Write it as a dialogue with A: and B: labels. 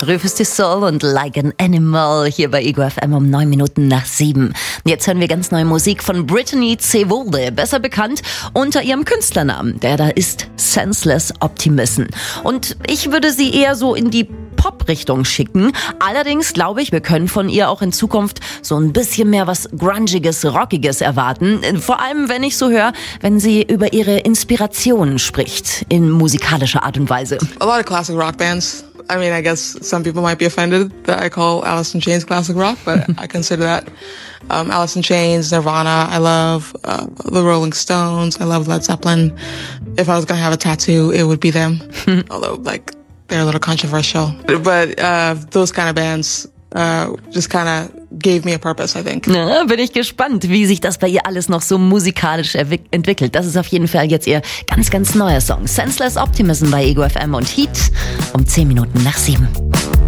A: Rufus du Sol und Like an Animal hier bei Ego FM um 9 Minuten nach 7. Jetzt hören wir ganz neue Musik von Brittany Cevulde, besser bekannt unter ihrem Künstlernamen. Der da ist Senseless Optimism. Und ich würde sie eher so in die Pop-Richtung schicken. Allerdings glaube ich, wir können von ihr auch in Zukunft so ein bisschen mehr was Grungiges, Rockiges erwarten. Vor allem, wenn ich so höre, wenn sie über ihre Inspirationen spricht, in musikalischer Art und Weise.
B: A lot of classic rock bands. I mean, I guess some people might be offended that I call Alice in Chains classic rock, but I consider that. Alice in Chains, Nirvana, I love the Rolling Stones, I love Led Zeppelin. If I was gonna have a tattoo, it would be them. Although, like, they're a little controversial. But those kind of bands just kind of gave me a purpose, I think.
A: Na, bin ich gespannt, wie sich das bei ihr alles noch so musikalisch entwickelt. Das ist auf jeden Fall jetzt ihr ganz, ganz neuer Song. Senseless Optimism bei Ego FM und Heat um 10 Minuten nach 7.